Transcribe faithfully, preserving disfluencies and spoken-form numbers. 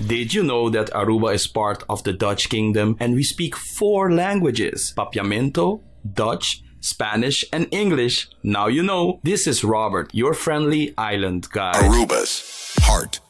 Did you know that Aruba is part of the Dutch Kingdom and we speak four languages? Papiamento, Dutch, Spanish, and English. Now you know. This is Robert, your friendly island guide. Aruba's heart